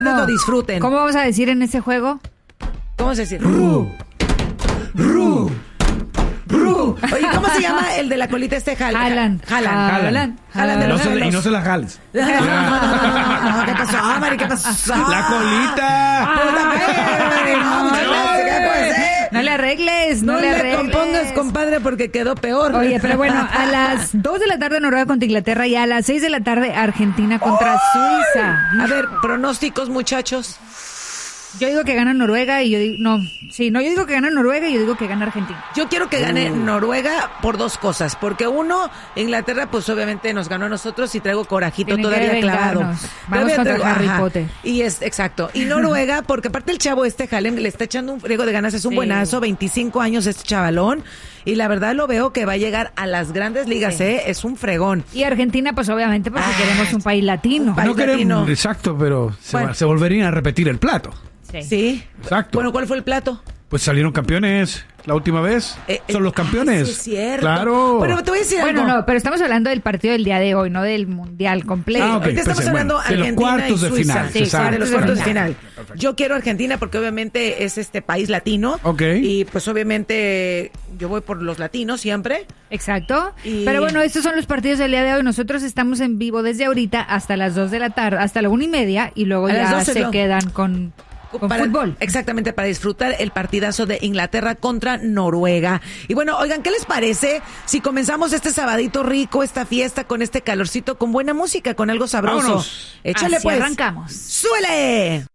lo disfruten. ¿Cómo vamos a decir en ese juego? ¿Cómo se dice? Ru. Oye, ¿cómo se llama el de la colita Jalan. Jalan de los Y no se la jales. No, ¿qué pasó, Mari? ¿Qué pasó? ¡La colita! No le arregles, No le compongas, compadre, porque quedó peor. Oye, pero bueno, a las 2 de la tarde Noruega contra Inglaterra y a las 6 de la tarde Argentina contra Suiza. A ver, pronósticos, muchachos. Yo digo que gana Noruega y yo digo... yo digo que gana Noruega y yo digo que gana Argentina. Yo quiero que gane Noruega por dos cosas. Porque uno, Inglaterra, pues obviamente nos ganó a nosotros y traigo corajito Tienen todavía que clavado. Vamos contra Harry Potter. Y exacto. Y Noruega, porque aparte el chavo Haaland le está echando un friego de ganas, es un buenazo, 25 años este chavalón. Y la verdad lo veo que va a llegar a las grandes ligas, es un fregón. Y Argentina, pues obviamente, porque queremos un país latino. país No queremos, latino. exacto, pero Bueno. se volverían a repetir el plato. Sí. Exacto. Bueno, ¿cuál fue el plato? Pues salieron campeones la última vez. Son los campeones. Sí, es cierto. Claro. Bueno, te voy a decir algo. Bueno, no, pero estamos hablando del partido del día de hoy, no del mundial completo. Ah, ok. Ahorita estamos Pues, hablando bueno, de los Argentina cuartos y de Suiza. final, Sí, se sabe. de los cuartos de final. Perfecto. Yo quiero Argentina porque obviamente es país latino. Ok. Y pues obviamente yo voy por los latinos siempre. Exacto. Y- Pero bueno, estos son los partidos del día de hoy. Nosotros estamos en vivo desde ahorita hasta las 2 de la tarde, hasta la 1:30 y luego A las ya 12 se no. quedan con fútbol. Exactamente, para disfrutar el partidazo de Inglaterra contra Noruega. Y bueno, oigan, ¿qué les parece si comenzamos este sabadito rico, esta fiesta con este calorcito, con buena música, con algo sabroso? Vámonos. Échale Así pues. arrancamos. ¡Súbele!